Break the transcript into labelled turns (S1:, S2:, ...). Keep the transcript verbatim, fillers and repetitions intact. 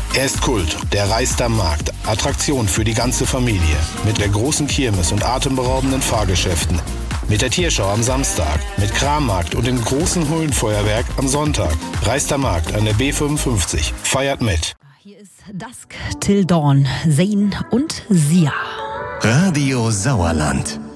S1: Er ist Kult, der Reister Markt. Attraktion für die ganze Familie. Mit der großen Kirmes und atemberaubenden Fahrgeschäften. Mit der Tierschau am Samstag. Mit Krammarkt und dem großen Hullenfeuerwerk am Sonntag. Reister Markt an der B fünfundfünfzig. Feiert mit.
S2: Hier ist Dusk Till Dawn. Zayn und Sia.
S3: Radio Sauerland.